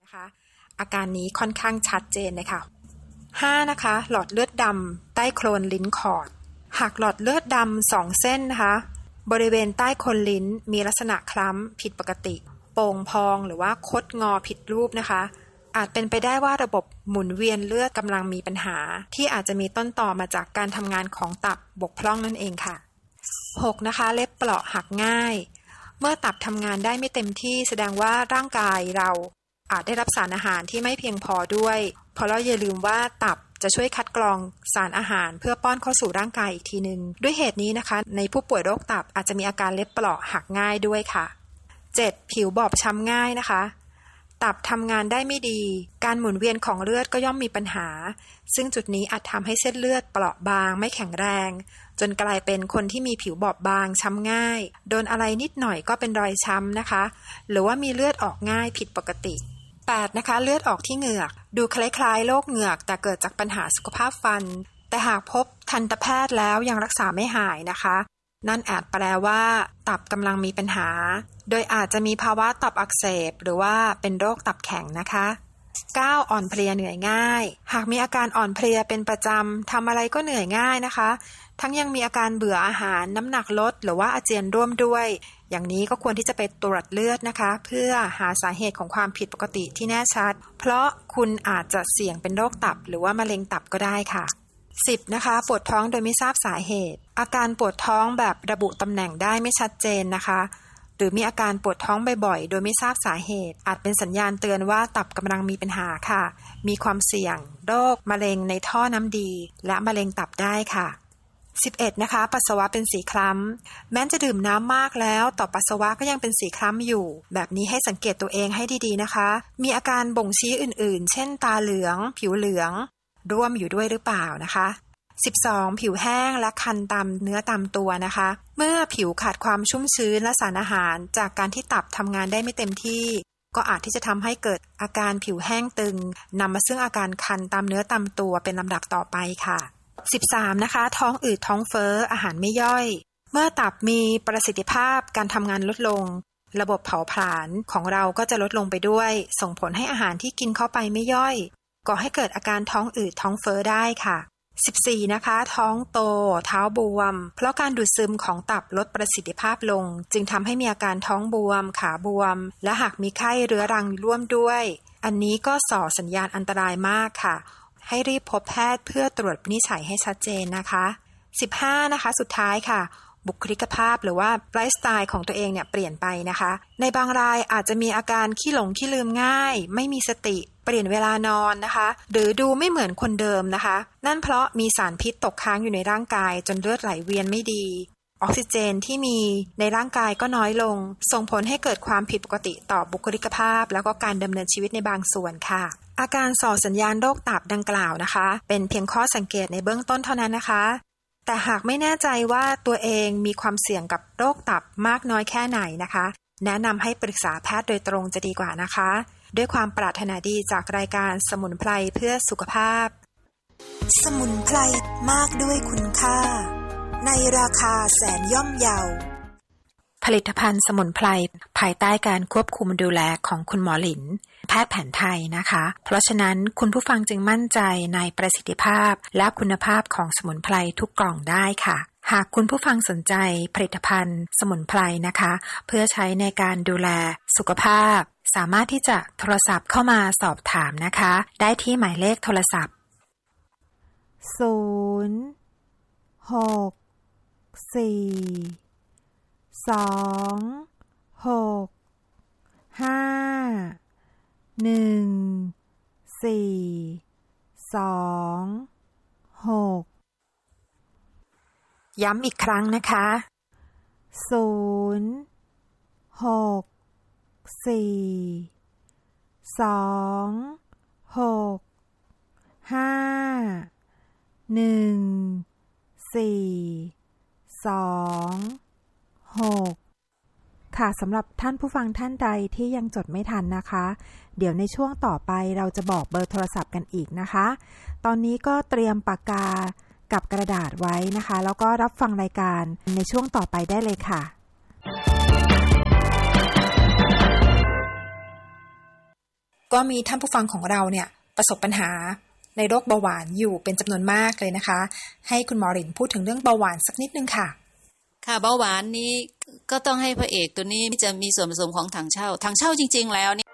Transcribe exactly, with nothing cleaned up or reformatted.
นะคะอาการนี้ค่อนข้างชัดเจนเลยค่ะห้านะคะหลอดเลือดดำใต้โคลนลิ้นขอดหากหลอดเลือดดำสองเส้นนะคะบริเวณใต้โคนลิ้นมีลักษณะคล้ำผิดปกติโป่งพองหรือว่าคดงอผิดรูปนะคะอาจเป็นไปได้ว่าระบบหมุนเวียนเลือดกำลังมีปัญหาที่อาจจะมีต้นต่อมาจากการทำงานของตับบกพร่องนั่นเองค่ะหกนะคะเล็บเปราะหักง่ายเมื่อตับทำงานได้ไม่เต็มที่แสดงว่าร่างกายเราอาจได้รับสารอาหารที่ไม่เพียงพอด้วยเพราะเราอย่าลืมว่าตับจะช่วยคัดกรองสารอาหารเพื่อป้อนเข้าสู่ร่างกายอีกทีนึงด้วยเหตุนี้นะคะในผู้ป่วยโรคตับอาจจะมีอาการเล็บเปราะหักง่ายด้วยค่ะเจ็ดผิวบอบช้ำง่ายนะคะตับทำงานได้ไม่ดีการหมุนเวียนของเลือดก็ย่อมมีปัญหาซึ่งจุดนี้อาจทำให้เส้นเลือดเปราะบางไม่แข็งแรงจนกลายเป็นคนที่มีผิวบอบบางช้ำง่ายโดนอะไรนิดหน่อยก็เป็นรอยช้ำนะคะหรือว่ามีเลือดออกง่ายผิดปกติแปดนะคะเลือดออกที่เหงือกดูคล้ายๆโรคเหงือกแต่เกิดจากปัญหาสุขภาพฟันแต่หากพบทันตแพทย์แล้วยังรักษาไม่หายนะคะนั่นอาจแปลว่าตับกำลังมีปัญหาโดยอาจจะมีภาวะตับอักเสบหรือว่าเป็นโรคตับแข็งนะคะเก้าอ่อนเพลียเหนื่อยง่ายหากมีอาการอ่อนเพลียเป็นประจำทำอะไรก็เหนื่อยง่ายนะคะทั้งยังมีอาการเบื่ออาหารน้ำหนักลดหรือว่าอาเจียนร่วมด้วยอย่างนี้ก็ควรที่จะไปตรวจเลือดนะคะเพื่อหาสาเหตุของความผิดปกติที่แน่ชัดเพราะคุณอาจจะเสี่ยงเป็นโรคตับหรือว่ามะเร็งตับก็ได้ค่ะสิบนะคะปวดท้องโดยไม่ทราบสาเหตุอาการปวดท้องแบบระบุตำแหน่งได้ไม่ชัดเจนนะคะหรือมีอาการปวดท้องบ่อยๆโดยไม่ทราบสาเหตุอาจเป็นสัญญาณเตือนว่าตับกำลังมีปัญหาค่ะมีความเสี่ยงโรคมะเร็งในท่อน้ำดีและมะเร็งตับได้ค่ะสิบเอ็ดนะคะปัสสาวะเป็นสีคล้ำแม้จะดื่มน้ำมากแล้วต่อปัสสาวะก็ยังเป็นสีคล้ำอยู่แบบนี้ให้สังเกตตัวเองให้ดีๆนะคะมีอาการบ่งชี้อื่นๆเช่นตาเหลืองผิวเหลืองร่วมอยู่ด้วยหรือเปล่านะคะสิบสองผิวแห้งและคันตามเนื้อตามตัวนะคะเมื่อผิวขาดความชุ่มชื้นและสารอาหารจากการที่ตับทำงานได้ไม่เต็มที่ก็อาจที่จะทำให้เกิดอาการผิวแห้งตึงนำมาซึ่งอาการคันตามเนื้อตามตัวเป็นลำดับต่อไปค่ะสิบสามนะคะท้องอืดท้องเฟ้ออาหารไม่ย่อยเมื่อตับมีประสิทธิภาพการทำงานลดลงระบบเผาผลาญของเราก็จะลดลงไปด้วยส่งผลให้อาหารที่กินเข้าไปไม่ย่อยก่อให้เกิดอาการท้องอืดท้องเฟ้อได้ค่ะสิบสี่นะคะท้องโตเท้าบวมเพราะการดูดซึมของตับลดประสิทธิภาพลงจึงทำให้มีอาการท้องบวมขาบวมและหากมีไข้เรื้อรังร่วมด้วยอันนี้ก็ส่อสัญญาณอันตรายมากค่ะให้รีบพบแพทย์เพื่อตรวจวินิจฉัยให้ชัดเจนนะคะสิบห้านะคะสุดท้ายค่ะบุคลิกภาพหรือว่าไลฟ์สไตล์ของตัวเองเนี่ยเปลี่ยนไปนะคะในบางรายอาจจะมีอาการขี้หลงขี้ลืมง่ายไม่มีสติเปลี่ยนเวลานอนนะคะหรือดูไม่เหมือนคนเดิมนะคะนั่นเพราะมีสารพิษตกค้างอยู่ในร่างกายจนเลือดไหลเวียนไม่ดีออกซิเจนที่มีในร่างกายก็น้อยลงส่งผลให้เกิดความผิดปกติต่อบุคลิกภาพแล้วก็การดำเนินชีวิตในบางส่วนค่ะอาการส่อสัญญาณโรคตับดังกล่าวนะคะเป็นเพียงข้อสังเกตในเบื้องต้นเท่านั้นนะคะแต่หากไม่แน่ใจว่าตัวเองมีความเสี่ยงกับโรคตับมากน้อยแค่ไหนนะคะแนะนำให้ปรึกษาแพทย์โดยตรงจะดีกว่านะคะด้วยความปรารถนาดีจากรายการสมุนไพรเพื่อสุขภาพสมุนไพรมากด้วยคุณค่าในราคาแสนย่อมเยาผลิตภัณฑ์สมุนไพรภายใต้การควบคุมดูแลของคุณหมอหลินแพทย์แผนไทยนะคะเพราะฉะนั้นคุณผู้ฟังจึงมั่นใจในประสิทธิภาพและคุณภาพของสมุนไพรทุกกล่องได้ค่ะหากคุณผู้ฟังสนใจผลิตภัณฑ์สมุนไพรนะคะเพื่อใช้ในการดูแลสุขภาพสามารถที่จะโทรศัพท์เข้ามาสอบถามนะคะได้ที่หมายเลขโทรศัพท์ศูนย์หกสี่สองหกห้าหนึ่งสี่สองหกย้ำอีกครั้งนะคะศูนย์หกสี่สองหกห้าหนึ่งสี่สองหกค่ะสำหรับท่านผู้ฟังท่านใดที่ยังจดไม่ทันนะคะเดี๋ยวในช่วงต่อไปเราจะบอกเบอร์โทรศัพท์กันอีกนะคะตอนนี้ก็เตรียมปากกากับกระดาษไว้นะคะแล้วก็รับฟังรายการในช่วงต่อไปได้เลยค่ะก็มีท่านผู้ฟังของเราเนี่ยประสบปัญหาในโรคเบาหวานอยู่เป็นจำนวนมากเลยนะคะให้คุณหมอหลินพูดถึงเรื่องเบาหวานสักนิดนึงค่ะค่ะเบาหวานนี้ก็ต้องให้พระเอกตัวนี้จะมีส่วนผสมของถังเช่าถังเช่าจริงๆแล้วเนี่ย